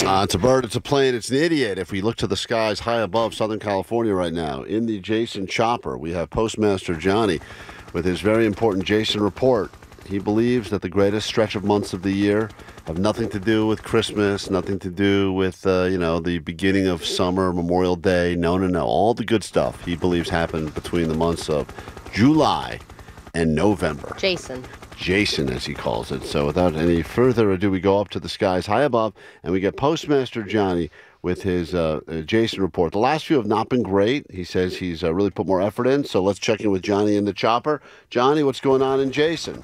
It's a bird, it's a plane, it's an idiot. If we look to the skies high above Southern California right now, in the Jason Chopper, we have Postmaster Johnny with his very important Jason report. He believes that the greatest stretch of months of the year have nothing to do with Christmas, nothing to do with, the beginning of summer, Memorial Day. No. All the good stuff he believes happened between the months of July and November. Jason, as he calls it. So without any further ado, we go up to the skies high above, and we get Postmaster Johnny with his Jason report. The last few have not been great. He says he's really put more effort in, so let's check in with Johnny in the chopper. Johnny, what's going on in Jason?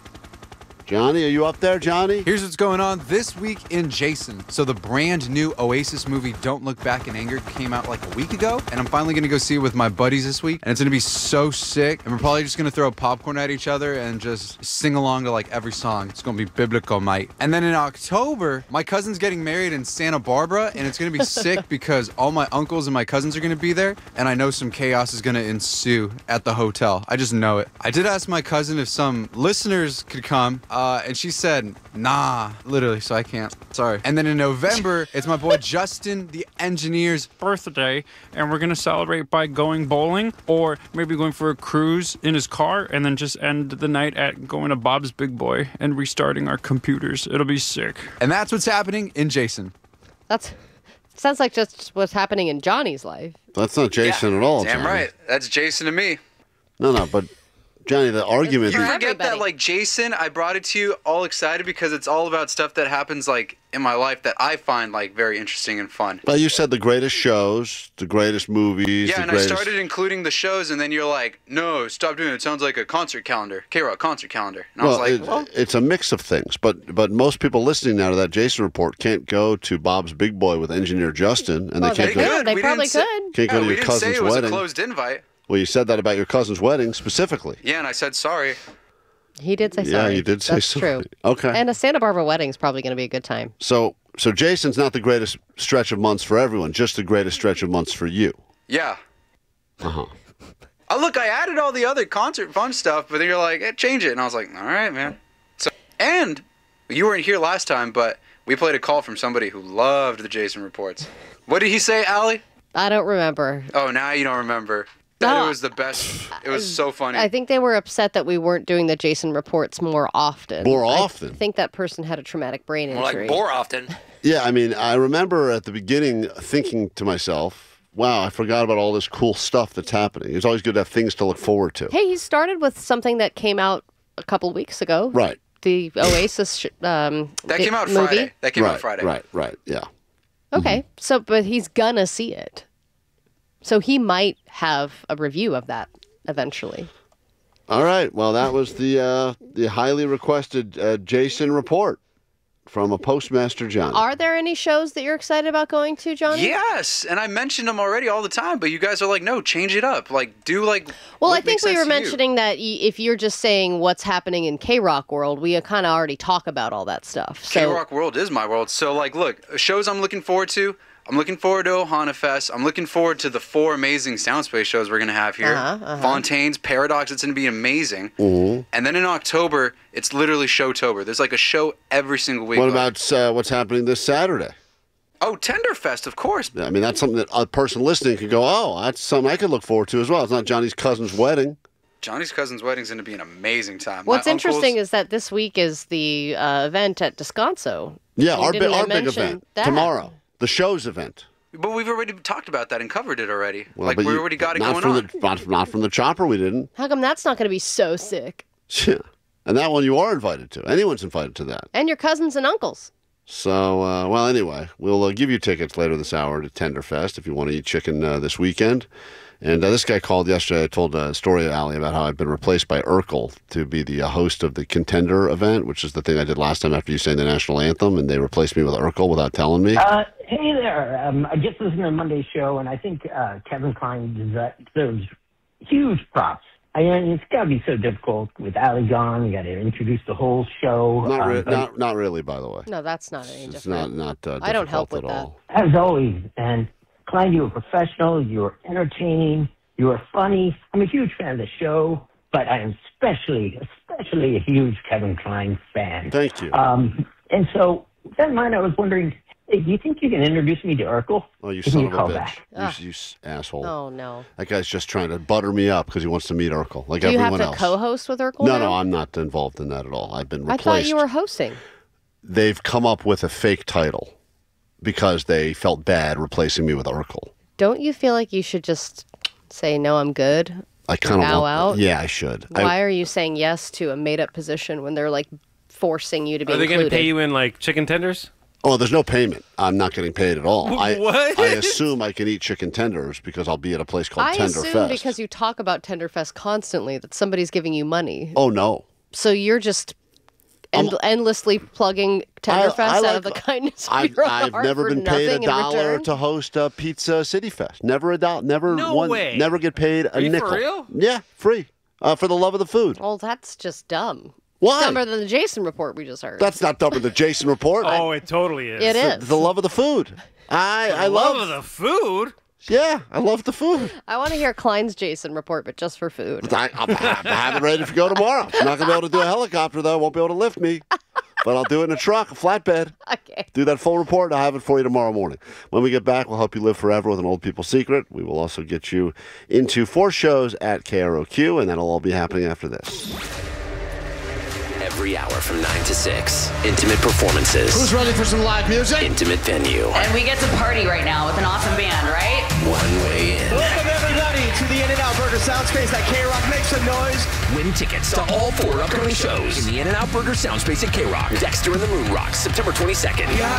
Johnny, are you up there, Johnny? Here's what's going on this week in Jason. So the brand new Oasis movie, Don't Look Back in Anger, came out like a week ago, and I'm finally going to go see it with my buddies this week, and it's going to be so sick, and we're probably just going to throw popcorn at each other and just sing along to like every song. It's going to be biblical, mate. And then in October, my cousin's getting married in Santa Barbara, and it's going to be sick because all my uncles and my cousins are going to be there, and I know some chaos is going to ensue at the hotel. I just know it. I did ask my cousin if some listeners could come, and she said, nah, literally, so I can't. Sorry. And then in November, it's my boy Justin, the engineer's birthday, and we're going to celebrate by going bowling or maybe going for a cruise in his car and then just end the night at going to Bob's Big Boy and restarting our computers. It'll be sick. And that's what's happening in Jason. Sounds like just what's happening in Johnny's life. That's not Jason at all, Damn Johnny. right. That's Jason to me. No, but Johnny, the argument... You forget that, like, Jason, I brought it to you all excited because it's all about stuff that happens, like, in my life that I find, like, very interesting and fun. But you said the greatest shows, the greatest movies, Yeah, and I started including the shows, and then you're like, no, stop doing it. It sounds like a concert calendar. K-Rock concert calendar. And I was like, it's a mix of things. But most people listening now to that Jason report can't go to Bob's Big Boy with engineer Justin, and they can't go... They probably could. Can't go to your cousin's wedding. We didn't say it was a closed invite. Well, you said that about your cousin's wedding specifically. Yeah, and I said sorry. He did say sorry. Yeah, you did say That's sorry. True. Okay. And a Santa Barbara wedding is probably going to be a good time. So Jason's not the greatest stretch of months for everyone, just the greatest stretch of months for you. Yeah. Uh-huh. Look, I added all the other concert fun stuff, but then you're like, change it. And I was like, all right, man. So, and you weren't here last time, but we played a call from somebody who loved the Jason reports. What did he say, Allie? I don't remember. Oh, now you don't remember. It was the best. It was so funny. I think they were upset that we weren't doing the Jason reports more often. I think that person had a traumatic brain injury. More like more often. Yeah, I mean, I remember at the beginning thinking to myself, wow, I forgot about all this cool stuff that's happening. It's always good to have things to look forward to. Hey, he started with something that came out a couple weeks ago. Right. The Oasis that came out movie. Friday. That came out Friday. Right, yeah. Okay, but he's gonna see it. So he might have a review of that eventually. All right. Well, that was the highly requested Jason report from a Postmaster Johnny. Are there any shows that you're excited about going to, Johnny? Yes, and I mentioned them already all the time, but you guys are like, no, change it up. Like, do like. Well, I think we were mentioning that if you're just saying what's happening in K-Rock world, we kind of already talk about all that stuff. So. K-Rock world is my world. So, like, look, shows I'm looking forward to. I'm looking forward to Ohana Fest. I'm looking forward to the 4 amazing Soundspace shows we're going to have here. Fontaine's, Paradox, it's going to be amazing. Mm-hmm. And then in October, it's literally Showtober. There's like a show every single week. What about what's happening this Saturday? Oh, Tenderfest, of course. I mean, that's something that a person listening could go, oh, that's something I could look forward to as well. It's not Johnny's cousin's wedding. Johnny's cousin's wedding is going to be an amazing time. What's interesting is that this week is the event at Descanso. Yeah, our big event tomorrow. The show's event. But we've already talked about that and covered it already. Well, like, we already got it going on. Not from the chopper, we didn't. How come that's not going to be so sick? Yeah. And that one you are invited to. Anyone's invited to that. And your cousins and uncles. So, well, anyway, we'll give you tickets later this hour to Tenderfest if you want to eat chicken this weekend. And this guy called yesterday. I told a story, Allie, about how I've been replaced by Urkel to be the host of the Contender event, which is the thing I did last time after you sang the national anthem, and they replaced me with Urkel without telling me. Hey there. I just listened to Monday's show, and I think Kevin Kline deserves huge props. I mean, it's got to be so difficult with Ali gone. You got to introduce the whole show. Not really, by the way. No, that's not any different. It's not I don't help with at all. that. As always, and Kline, you were professional, you were entertaining, you were funny. I'm a huge fan of the show, but I am especially a huge Kevin Kline fan. Thank you. And so, with that in mind, I was wondering, Hey, do you think you can introduce me to Urkel? Oh, you Give son me of a a call bitch. back. Asshole. Oh no. That guy's just trying to butter me up because he wants to meet Urkel, like Do you everyone have to else. co-host with Urkel? No, now? I'm not involved in that at all. I've been I replaced. thought you were hosting. They've come up with a fake title because they felt bad replacing me with Urkel. Don't you feel like you should just say no? I'm good. I kind of Bow want. out? Yeah, I should. Why are you saying yes to a made-up position when they're like forcing you to be Are they included? going to pay you in like chicken tenders? Oh, there's no payment. I'm not getting paid at all. What? I assume I can eat chicken tenders because I'll be at a place called I Tenderfest. assume because you talk about Tenderfest constantly that somebody's giving you money. Oh no. So you're just endlessly plugging Tenderfest out of the kindness of your I've heart never for been paid nothing in $1 return? to host a Pizza City Fest. Never a dollar. Never No one. way. Never get paid a Are you for nickel. real? Yeah, free. For the love of the food. Well, that's just dumb. Why? Dumber than the Jason report we just heard. That's not dumber than the Jason report. Oh, it totally is. It is. The love of the food. I love love. the food. Yeah, I love the food. I want to hear Klein's Jason report, but just for food. I'll have it ready to go tomorrow. I'm not going to be able to do a helicopter, though. I won't be able to lift me. But I'll do it in a truck, a flatbed. Okay. Do that full report. I'll have it for you tomorrow morning. When we get back, we'll help you live forever with an old people secret. We will also get you into 4 shows at KROQ, and that'll all be happening after this. Every hour from 9 to 6. Intimate performances. Who's ready for some live music? Intimate venue. And we get to party right now with an awesome band, right? One way in. Welcome everybody to the In-N-Out Burger Soundspace at K-Rock. Make some noise. Win tickets to all 4 upcoming shows in the In-N-Out Burger Soundspace at K-Rock. Dexter and the Moon Rocks, September 22nd.